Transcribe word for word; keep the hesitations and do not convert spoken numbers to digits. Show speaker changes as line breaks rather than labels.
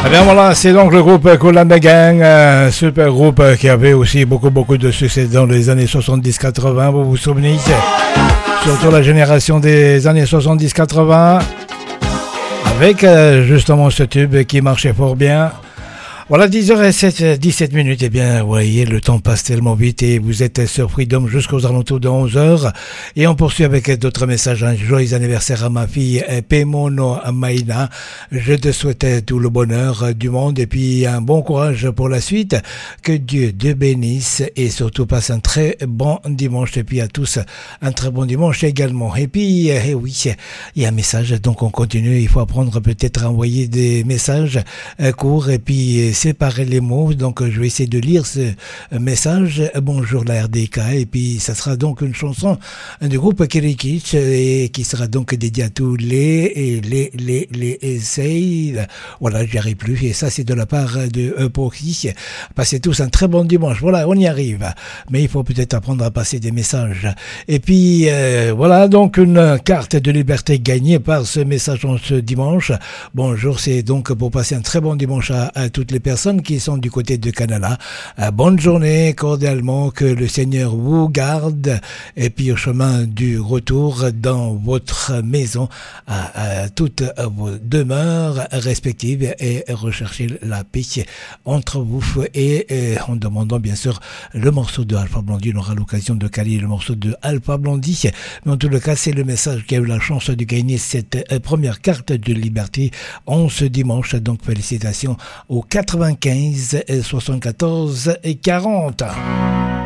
Eh bien voilà, c'est donc le groupe Kool and the Gang, un super groupe qui avait aussi beaucoup beaucoup de succès dans les années soixante-dix quatre-vingts, vous vous souvenez, surtout la génération des années soixante-dix quatre-vingts, avec justement ce tube qui marchait fort bien. Voilà, dix heures dix-sept minutes, eh bien, vous voyez, le temps passe tellement vite et vous êtes sur Freedom jusqu'aux alentours de onze heures. Et on poursuit avec d'autres messages. Un joyeux anniversaire à ma fille, Pemono Maïna. Je te souhaite tout le bonheur du monde et puis un bon courage pour la suite. Que Dieu te bénisse et surtout passe un très bon dimanche. Et puis à tous, un très bon dimanche également. Et puis, eh oui, il y a un message, donc on continue. Il faut apprendre peut-être à envoyer des messages courts et puis séparer les mots, donc je vais essayer de lire ce message. Bonjour la R D K, et puis ça sera donc une chanson du groupe Kirikich et qui sera donc dédiée à tous les et les les les essais. Voilà, j'y arrive plus et ça c'est de la part de Epoxy. Passez tous un très bon dimanche. Voilà, on y arrive, mais il faut peut-être apprendre à passer des messages. Et puis euh, voilà donc une carte de liberté gagnée par ce message en ce dimanche. Bonjour, c'est donc pour passer un très bon dimanche à, à toutes les personnes qui sont du côté de Canada. Euh, bonne journée, cordialement, que le Seigneur vous garde et puis au chemin du retour dans votre maison à, à toutes vos demeures respectives et recherchez la paix entre vous et, et en demandant bien sûr le morceau de Alpha Blondy. On aura l'occasion de caler le morceau de Alpha Blondy, mais en tout cas c'est le message qui a eu la chance de gagner cette première carte de liberté en ce dimanche, donc félicitations aux quatre-vingt-quinze, soixante-quatorze et quarante.